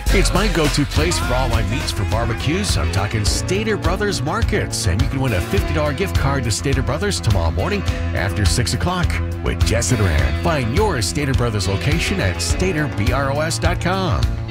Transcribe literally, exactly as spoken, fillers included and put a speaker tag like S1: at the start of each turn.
S1: It's my go-to place for all my meats for barbecues. I'm talking Stater Brothers Markets, and you can win a fifty dollars gift card to Stater Brothers tomorrow morning after six o'clock with Jess and Rand. Find your Stater Brothers location at stater bros dot com.